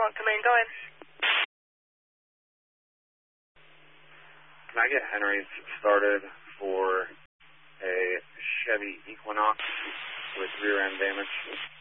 Command, go ahead. Can I get Henry's started for a Chevy Equinox with rear end damage?